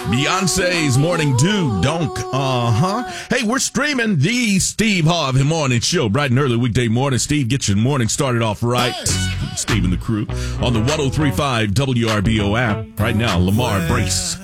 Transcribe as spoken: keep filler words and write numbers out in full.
Beyonce's Morning Dew Donk. Uh-huh. Hey, we're streaming the Steve Harvey Morning Show. Bright and early weekday morning. Steve, get your morning started off right. Steve and the crew on the one oh three point five W R B O app. Right now, Lamar Brace.